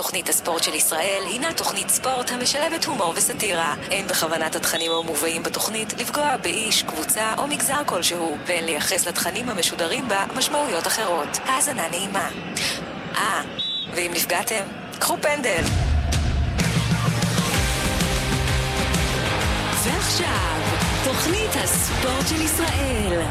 תוכנית הספורט של ישראל הינה תוכנית ספורט המשלבת הומור וסטירה. אין בכוונת התכנים המובאים בתוכנית לפגוע באיש, קבוצה או מגזר כלשהו, ואין לייחס לתכנים המשודרים בה משמעויות אחרות. האזנה נעימה. ואם נפגעתם, קחו פנדל. ועכשיו, תוכנית הספורט של ישראל.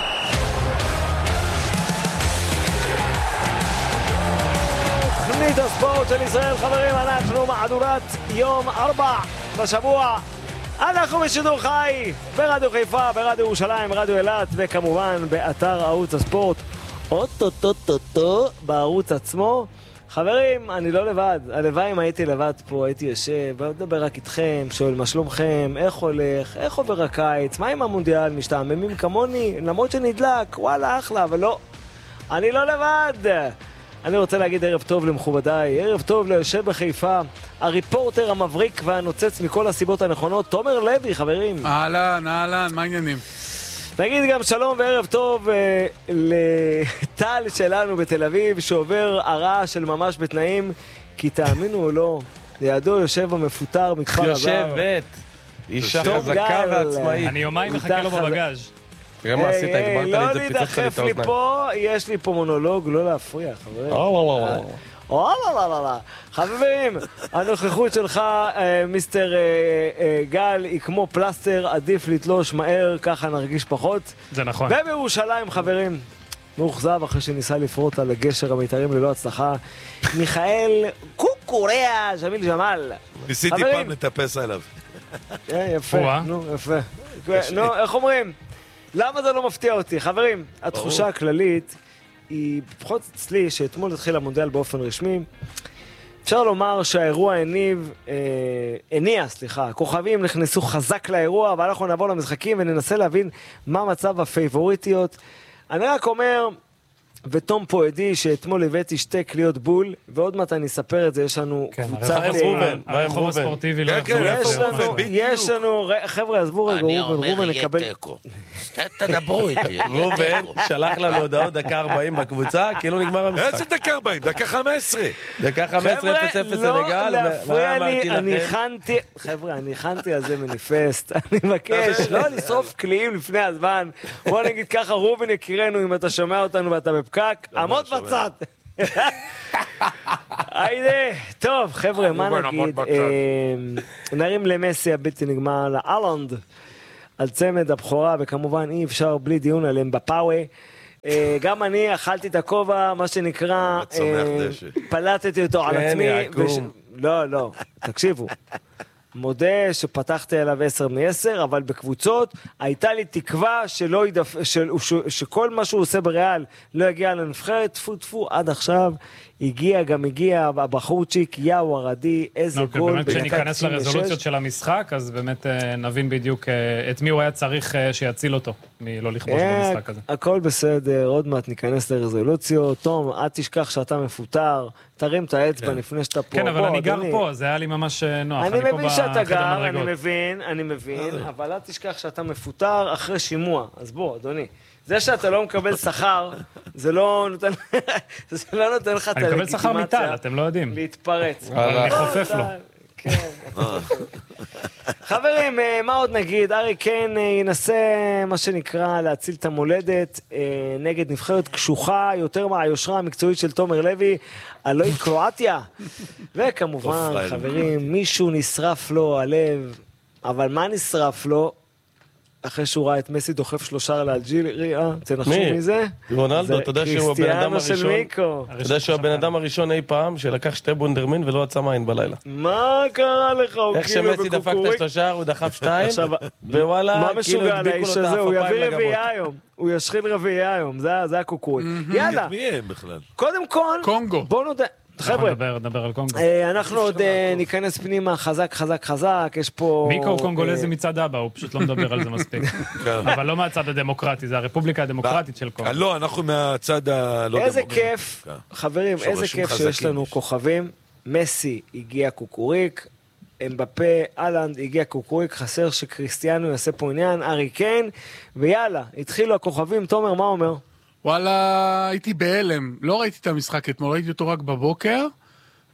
תוכנית הספורט של ישראל, חברים, אנחנו מהדורת יום 4 בשבוע. אנחנו בשידור חי ברדיו חיפה, ברדיו ירושלים, ברדיו אילת, וכמובן באתר ערוץ הספורט, אוטוטוטוטו בערוץ עצמו. חברים, אני לא לבד, הלוואי אם הייתי לבד פה, הייתי יושב, מדבר רק איתכם, שואל מה שלומכם, איך הולך, איך עובר הקיץ, מה עם המונדיאל, משתעממים כמוני, למרות שנדלק, וואלה אחלה, אבל לא, אני לא לבד. אני רוצה להגיד ערב טוב למכובדיי, ערב טוב ליושב בחיפה, הריפורטר המבריק והנוצץ מכל הסיבות הנכונות, תומר לוי, חברים. אהלן, מה העניינים? נגיד גם שלום וערב טוב לטל שלנו בתל אביב, שעובר הרעה של ממש בתנאים, כי תאמינו או לא, לידו יושב המפוטר מכפר עזר. יושבת, אישה חזקה ועצמאית. אני יומיים מחכה לו בבגז. תראה מה עשית, הגברת לי את זה, פיצצת לי את לא להידחף לי פה, יש לי פה מונולוג, לא להפריע, חברים. חברים, הנוכחות שלך, מיסטר גל, היא כמו פלסטר, עדיף לתלוש מהר, ככה נרגיש פחות. זה נכון. ובירושלים, חברים, מאוכזב אחרי שניסה לפרוט על הגשר המיתרים ללא הצלחה, מיכאל קוקוריה, ג'מיל ג'מאל. ניסיתי פעם לטפס עליו. יפה, נו, יפה. נו, איך אומרים? למה זה לא מפתיע אותי? חברים, התחושה הכללית היא פחות אצלי שאתמול התחיל המונדיאל באופן רשמי. אפשר לומר שהאירוע הניע, הכוכבים נכנסו חזק לאירוע, ואנחנו נעבור למשחקים וננסה להבין מה מצב הפייבוריטיות. אני רק אומר, ותום פה עדי, שאתמול הבאתי שתי קליות בול, ועוד מעט אני אספר את זה, יש לנו קבוצה... הרחוב הספורטיבי לא יחזור יש לנו, חבר'ה, עזבו רגע, רובן נקבל... תדברו איתי. רובן שלח לנו הודעות דקה 40 בקבוצה, כאילו נגמר המשחק. איזה דקה 40? דקה 15. דקה 15, 0-0 סנגל. חבר'ה, אני הכנתי על זה מניפסט. אני מבקש, לא לשרוף קליעים לפני הזמן. בוא נגיד ככה, רובן יקירנו, אם אתה שומע אותנו ואתה בפקק, עמוד בצד. היידה, טוב, חבר'ה, מה נגיד? נרים למסי הבלתי נגמר, לאלנד, על צמד הבכורה, וכמובן אי אפשר בלי דיון עליהם בפאווה. גם אני אכלתי את הכובע, מה שנקרא, פלטתי אותו על עצמי. לא, תקשיבו. מודה שפתחתי עליו 10 מ-10, אבל בקבוצות הייתה לי תקווה שכל מה שהוא עושה בריאל לא יגיע לנבחרת, טפו, עד עכשיו הגיע הבחורצ'יק, יאו הרדי, איזה גול. באמת כשניכנס לרזולוציות של המשחק, אז באמת נבין בדיוק את מי הוא היה צריך שיציל אותו, מלא לכבוש במשחק הזה. הכל בסדר, עוד מעט ניכנס לרזולוציות. תום, אל תשכח שאתה מפוטר, תרים את האצבע לפני שאתה פה. כן, אבל אני גר פה, זה היה לי ממש נוח. אני מבין שאתה גר, אני מבין, אבל אל תשכח שאתה מפוטר אחרי שימוע. אז בוא, אדוני. זה שאתה לא מקבל שכר, זה לא נותן לך את אני מקבל שכר מיטל, אתם לא יודעים. להתפרץ. אני חופף לו. חברים, מה עוד נגיד? ארי קיין ינסה, מה שנקרא, להציל את המולדת נגד נבחרת קשוחה יותר מהיושרה המקצועית של תומר לוי, הלוא היא קרואטיה. וכמובן, חברים, מישהו נשרף לו הלב, אבל מה נשרף לו? אחרי שהוא ראה את מסי דוחף 3 לאלג'יריה, תנחשו מי זה? רונלדו, אתה יודע שהוא הבן אדם הראשון, אתה יודע שהוא הבן אדם הראשון אי פעם שלקח 2 בונדרמין ולא עצם עין בלילה. מה קרה לך? איך שמסי דפק את 3, הוא דחף 2, ווואלה, מה משוגע לאיש הזה? הוא יביא רביעייה היום, הוא ישחיל רביעייה היום, זה הקוקורית. יאללה, מי הם בכלל? קודם כל, קונגו. בוא נודה... חבר'ה, נדבר על קונגו. אנחנו עוד ניכנס פנימה חזק, יש פה... מיקו קונגולזי מצד אבא, הוא פשוט לא מדבר על זה מספיק. אבל לא מהצד הדמוקרטי, זה הרפובליקה הדמוקרטית של קונגו. לא, אנחנו מהצד הלא דמוקרטי. איזה כיף, חברים, איזה כיף שיש לנו כוכבים. מסי הגיע קוקוריק, אמבפה, אלנד הגיע קוקוריק, חסר שקריסטיאנו יעשה פה עניין, ארי קיין, ויאללה, התחילו הכוכבים. תומר, מה אומר? וואלה, הייתי בהלם. לא ראיתי את המשחק אתמול, ראיתי אותו רק בבוקר,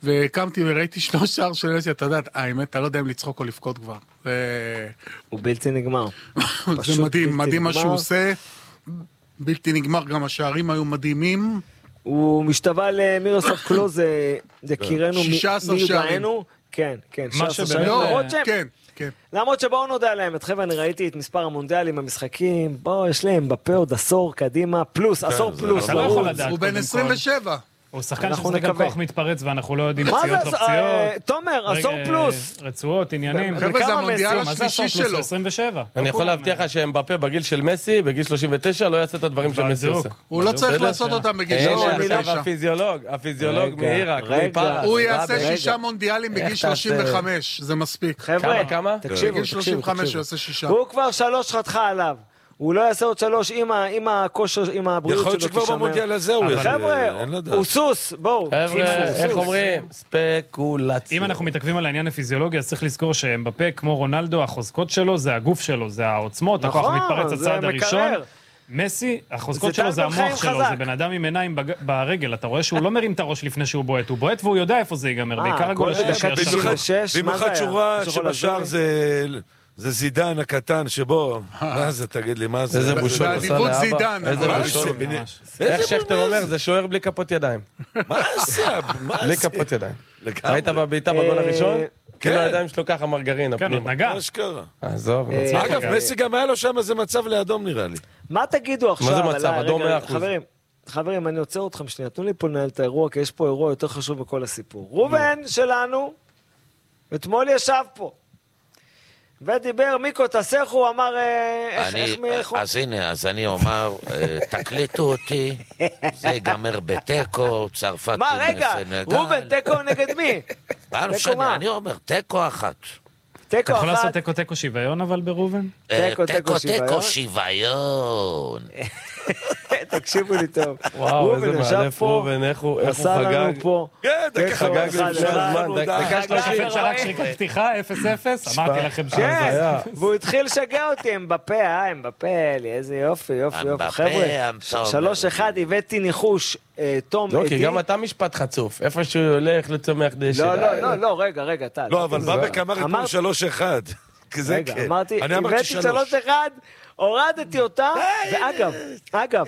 וקמתי וראיתי 3 שער של מסי, אתה יודע, האמת, אתה לא יודע אם לצחוק או לבכות כבר. הוא בלתי נגמר. זה מדהים, מדהים מה שהוא עושה. בלתי נגמר, גם השערים היו מדהימים. הוא משתווה למירוסלב קלוזה, יקירנו 16 שערים. כן, כן, מה 16 שבאמת- שערים. כן, כן. למרות שבואו נודע להם, את חבר'ה, אני ראיתי את מספר המונדיאלים במשחקים, בואו, יש להם בפה עוד עשור קדימה, פלוס, עשור זה פלוס, אתה לא יכול לרוץ. לדעת. הוא בן קודם כל. 27. הוא שחקן אנחנו שמשחק על נקווה. כוח מתפרץ, ואנחנו לא יודעים מה פציעות זה, לא פציעות. תומר, רגע, עשור פלוס. רצועות, עניינים. חבר'ה, חבר'ה, זה וכמה המונדיאל מסי? מה זה עשור השלישי פלוס? שלו. 27. אני יכול להבטיח לך שאמבפה בגיל של מסי, בגיל 39, לא יעשה את הדברים שמסי עושה. הוא לא צריך בסדר, לעשות אותם בגיל הנה, 39. עכשיו הפיזיולוג רגע, מעיראק, רגע. מפארה. הוא מה יעשה ב- 6 מונדיאלים בגיל איך תעשה? 35, זה מספיק. חבר'ה, כמה? תקשיבו, בגיל תקשיבו, 35 הוא תקשיבו. יעשה 6. הוא כבר 3 חתכה עליו. הוא לא יעשה עוד 3 עם הכושר, עם הבריאות יכול להיות שלו שכבר תשמר. במונדיאל הזה הוא יעשה, חבר'ה, אין לדעת. הוא סוס, בואו. חבר'ה, איך סוס. אומרים? ספקולציה. אם אנחנו מתעכבים על העניין הפיזיולוגי, אז צריך לזכור שמבפה, כמו רונלדו, החוזקות שלו זה הגוף שלו, זה העוצמות, הכוח נכון, המתפרץ זה הצעד הראשון. מקרר. מסי, החוזקות זה שלו זה טל בן המוח חיים שלו, חזק. זה בן אדם עם עיניים ברגל, אתה רואה שהוא לא מרים את הראש לפני שהוא בועט, הוא בועט והוא יודע איפה זה ייגמר, בעיקר הגול כל השלישי דקה השבוע. 96, מה זה במיוחד היה? שורה שחור שבשער הזוי? זה זידן הקטן שבו, מה זה, תגיד לי, מה זה? איזה בושות עשה באדיבות לאבא. זידן, איזה אבל- בושות. ממש. איך שכטר אומר, זה שוער בלי כפות ידיים. מה זה? מה בלי זה? כפות ידיים. לגמרי. ראית בבעיטה בגול הראשון? כאילו כן. הידיים שלו ככה מרגרינה כן, הוא פנימה. נגע. מה שקרה? עזוב, אגב, מסי גם היה לו שם איזה מצב לאדום נראה לי. מה תגידו עכשיו? מה זה מצב? רגע, אדום 100%. חברים, אני עוצר אתכם שנייה, תנו לי פה לנהל את האירוע, כי יש פה אירוע יותר חשוב מכל הסיפור. רובן שלנו, אתמול ישב פה, ודיבר, מיקו, תעשה איך הוא אמר, איך הוא... אז הנה, אז אני אומר, תקליטו אותי, זה ייגמר בתיקו, צרפת מה, רגע, סנגל. רובן, תיקו נגד מי? לא תיקו משנה, מה? אני אומר, תיקו אחת. אתה תיקו יכול לעשות אחת, תיקו שוויון אבל בראובן? תיקו תיקו שוויון. תקשיבו לי טוב. וואו, רובן איזה ישב מאלף פה, רובן, איך הוא עשה לנו חגג. פה. כן, דקה תיקו חגג אחד, לפני אחד. הזמן, דקה שחקן שרק שריקת פתיחה, 0-0, אמרתי לכם שזה כן, היה. והוא התחיל לשגע אותי, אמבפה, אמבפה, לי, איזה יופי, יופי, יופי. אמבפה, חבר'ה, אמבפה. 3-1, הבאתי ניחוש, תום, לא, כי עדי. גם אתה משפט חצוף. איפה שהוא הולך לצומח דשא. לא, רגע, טל. לא, אבל בבק אמר אתמול אמרת- 3-1. כי זה רגע, כן. אמרתי, אני אמרתי הבאתי 3. 3-1, הורדתי אותה, ואגב,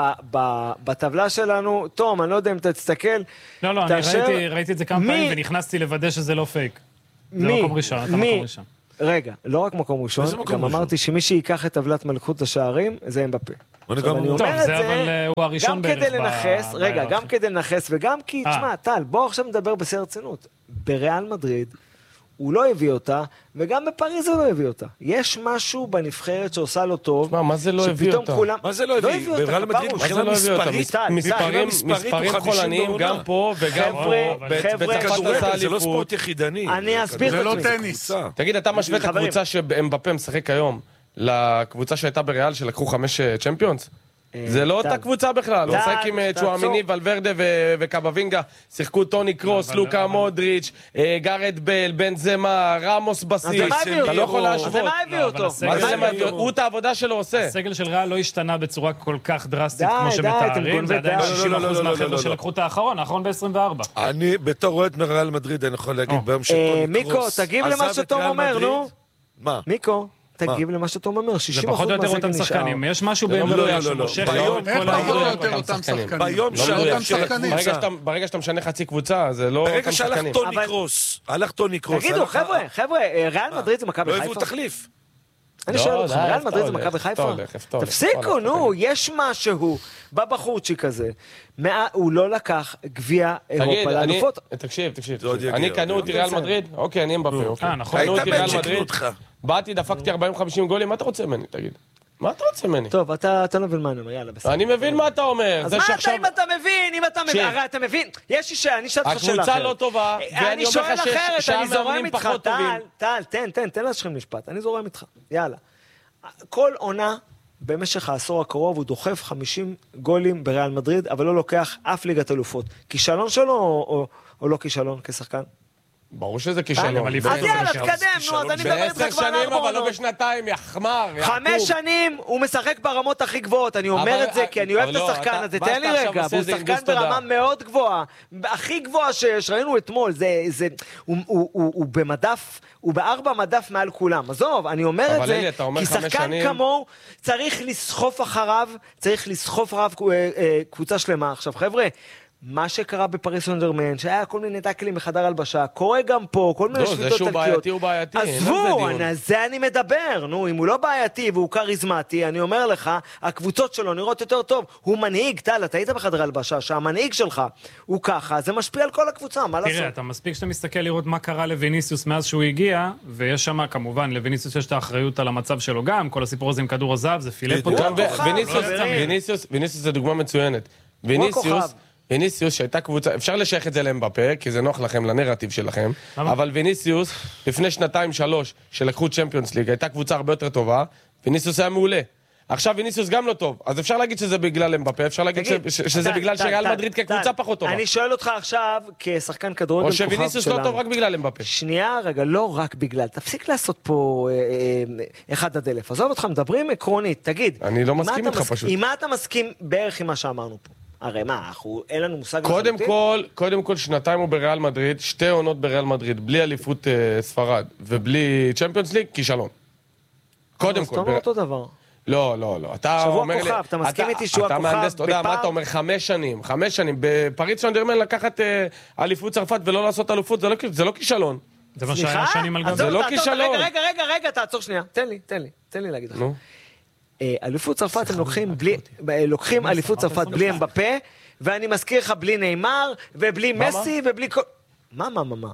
בטבלה שלנו, תום, אני לא יודע אם אתה תסתכל, לא, אני תאשר- ראיתי את זה כמה מי- פעמים ונכנסתי לוודא שזה לא פייק. זה מי? מקום ראשון, אתה מי? מקום ראשון. רגע, לא רק מקום ראשון, איזה מקום גם ראשון? אמרתי שמי שיקח את טבלת מלכות השערים, זה אמבפה. אני עכשיו, גם אני אומר- טוב, אומר את זה אבל הוא הראשון גם בערך כדי לנחס, רגע, בהיררכיה. גם כדי לנחס, וגם כי, תשמע, טל, בוא עכשיו נדבר בשיא הרצינות. בריאל מדריד, הוא לא הביא אותה, וגם בפריז הוא לא הביא אותה. יש משהו בנבחרת שעושה לו טוב, מה זה לא הביא שפתאום אותה? כולם... מה זה לא הביא? אותה, בריאל מדריד כפרוש. מה זה מבחינה לא הביא אותה? מספרית, טל, מספרים 50 חולניים, בעונה. גם פה וגם פה, חבר'ה, בצרפת עשה כדורגל, זה לא אליפות. ספורט יחידני. אני אסביר זה את לא עצמי. טניס. קבוצה. תגיד, אתה משווה את חברים. הקבוצה שאמבפה משחק היום לקבוצה שהייתה בריאל שלקחו 5 צ'מפיונס? זה לא אותה קבוצה בכלל, הוא טל, משחק עם תעצור. צ'ואמיני, ולוורדה וקבבינגה, שיחקו טוני קרוס, לוקה מודריץ', גארד בל, בנזמה, רמוס אז בסיס, למה הביאו אתה לא יכול אותו? אז להשוות. למה הביאו לא, אבל אותו? הסגל מה אז זה למה למה הביאו הביאו? הוא את העבודה שלו עושה. הסגל של ריאל לא השתנה בצורה כל כך דרסטית די, כמו די, אתם שמתארים, גונבי זה עדיין דעת. 60% לא, לא, לא, מהחבר'ה לא, לא. שלקחו את האחרון ב-24. אני, בתור אוהד מריאל מדריד, אני יכול להגיד ביום שטוני מיקו, קרוס תגיב למה עזב את שתום ריאל אומר, מדריד, נו. מה? מיקו, תגיב למה שתום אומר, 60% זה פחות או יותר אותם מהסגל נשאר. שחקנים, יש משהו לא, באמבפה לא, לא, שמושך לא. לאורך איך כל פחות או העונה. יותר אותם שחקנים? ביום לא שהלך אותם של שחקנים. הקבוצה. ברגע שאתה משנה חצי קבוצה, זה לא אותם ברגע שהלך שחקנים. טוני אבל- קרוס, הלך טוני קרוס. תגידו, הלך- חבר'ה, ריאל מדריד זה מכבי לא הביאו חיפה? תחליף. אני לא, שואל אתכם, די, ריאל איפה מדריד זה אתה מכבי הולך? חיפה? איפה אתה הולך? תפסיקו, נו, יש משהו בבחורצ'יק הזה. הוא לא לקח גביע תגיד, אירופה לאלופות. תקשיב, זה עוד יגיע, אני קנו עוד אותי יגיע. ריאל מדריד? אוקיי, אני אמבפה, אוקיי. נכון. קנו היית אותי בן ריאל שקנו מדריד, אותך. באתי, דפקתי 40-50 גולים, מה אתה רוצה ממני, תגיד? מה אתה רוצה ממני? טוב, אתה לא מבין מה אני אומר, יאללה, בסדר. אני מבין מה אתה אומר. אז זה מה אתה, שעכשיו- אם אתה מבין, תקשיב. הרי אתה מבין, יש לי שאלה, אני אשאל אותך שאלה אחרת. הקבוצה לא טובה, ואני אני אומר שואל לך אחרת, אני זורם שהמאמנים איתך, פחות טובים. טל, תן להשחיל משפט, אני זורם איתך, יאללה. כל עונה במשך העשור הקרוב הוא דוחף 50 גולים בריאל מדריד, אבל לא לוקח אף ליגת אלופות. כישלון שלו או לא כישלון כשחקן? ברור שזה כישלון. אז יאללה, תקדם, נו, אז אני מדבר איתך כבר על 4 שנים, אבל לא בשנתיים, יחמר, 5 שנים הוא משחק ברמות הכי גבוהות, אני אומר את זה כי אני אוהב את השחקן הזה, תן לי רגע, הוא שחקן ברמה מאוד גבוהה, הכי גבוהה שיש, ראינו אתמול, הוא במדף, הוא ב4 מדף מעל כולם, עזוב, אני אומר את זה, כי שחקן כמוהו צריך לסחוף אחריו, קבוצה שלמה. עכשיו חבר'ה, מה שקרה בפריס סן ז'רמן, שהיה כל מיני טאקלים בחדר הלבשה, קורה גם פה, כל מיני שביתות תלקיות. זה שהוא בעייתי, עזבו, זה אני מדבר, נו, אם הוא לא בעייתי והוא קריזמטי, אני אומר לך, הקבוצות שלו נראות יותר טוב, הוא מנהיג, טל, אתה היית בחדר הלבשה, שהמנהיג שלך הוא ככה, זה משפיע על כל הקבוצה, מה לעשות? תראה, אתה מספיק שאתה מסתכל לראות מה קרה לויניסיוס מאז שהוא הגיע, ויש שם כמובן, לויניסיוס יש את האחריות על המצב שלו גם, כל הסיפור הזה עם כדור הזהב, זה פילה פה. ויניסיוס זה דוגמה מצוינת. ויניסיוס שהייתה קבוצה, אפשר לשייך את זה לאמבפה, כי זה נוח לכם, לנרטיב שלכם, אבל ויניסיוס, לפני 2-3 שלקחו צ'מפיונס ליג, הייתה קבוצה הרבה יותר טובה, ויניסיוס היה מעולה. עכשיו ויניסיוס גם לא טוב, אז אפשר להגיד שזה בגלל אמבפה, אפשר להגיד שזה בגלל שריאל מדריד כקבוצה פחות טובה. אני שואל אותך עכשיו, כשחקן כדורגל או שוויניסיוס לא טוב רק בגלל אמבפה. שנייה, רגע, לא רק בגלל, תפסיק לעשות פה 1-1000, עזוב אותך, מדברים עקרונית, תגיד. אני לא מסכים איתך פשוט. עם מה אתה מסכים בערך עם מה שאמרנו פה? הרי מה, אין לנו מושג... קודם כל 2 הוא בריאל מדריד, 2 עונות בריאל מדריד, בלי אליפות ספרד ובלי צ'מפיונס ליג, כישלון. קודם כל. אתה אומר אותו דבר. לא. אתה אומר לי... שבוע כוכב, אתה מסכים איתי שהוא הכוכב בפעם? אתה יודע מה אתה אומר? 5 שנים. בפריס סן ז'רמן לקחת אליפות צרפת ולא לעשות אליפות, זה לא כישלון. זה מה שהיה שנים על גבי. זה לא כישלון. רגע, תעצור שנייה. תן לי להגיד לך. אליפות צרפת הם לוקחים אליפות צרפת בלי אמבפה, ואני מזכיר לך בלי ניימר, ובלי מסי, ובלי כל... מה?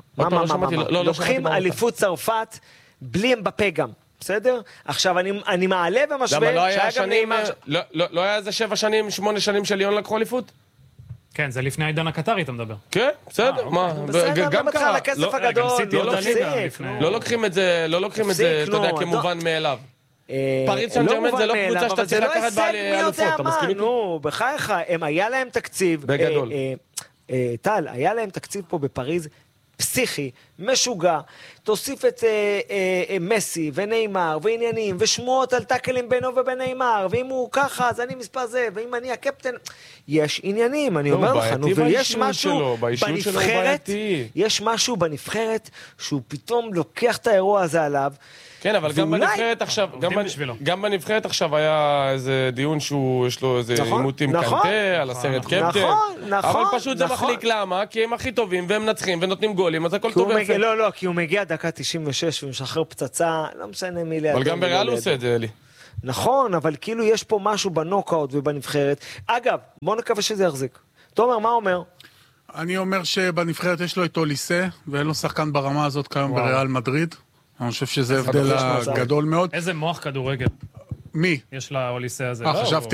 לוקחים אליפות צרפת בלי אמבפה גם, בסדר? עכשיו אני מעלה ומשווה, שהיה גם ניימר... לא היה איזה 7 שנים, 8 שנים של ליון לקחו אליפות? כן, זה לפני העידן הקטרי אתה מדבר. כן, בסדר, מה? בסדר, גם קרה. הכסף הגדול, לא לוקחים את זה, אתה יודע, כמובן מאליו. פריס סן ז'רמן זה לא קבוצה שאתה צריך לקחת באלופות, אתה מסכים איתי? נו, בחייך, היה להם תקציב, בגדול. טל, היה להם תקציב פה בפריז פסיכי, משוגע, תוסיף את מסי וניימר ועניינים ושמועות על טאקלים בינו ובין ניימר, ואם הוא ככה אז אני מספר זה, ואם אני הקפטן, יש עניינים, אני אומר לך, נו, ויש משהו בנבחרת, יש משהו בנבחרת שהוא פתאום לוקח את האירוע הזה עליו. כן, אבל גם בנבחרת עכשיו היה איזה דיון שיש לו איזה עימות עם קנטה על הסרט קפטן. אבל פשוט זה מחליק, למה? כי הם הכי טובים והם מנצחים ונותנים גולים, אז הכל טוב ויפה. לא, כי הוא מגיע דקה 96 ומשחרר פצצה, לא משנה מי לידו. אבל גם בריאל הוא עושה את זה, אלי. נכון, אבל כאילו יש פה משהו בנוקאוט ובנבחרת. אגב, בוא נקווה שזה יחזיק. תומר, מה אומר? אני אומר שבנבחרת יש לו את אוליסה, ואין לו שחקן ברמה הזאת כיום בריאל מדריד. אני חושב שזה הבדל גדול מאוד. איזה מוח כדורגל. מי? יש לה אוליסה הזה. חשבתי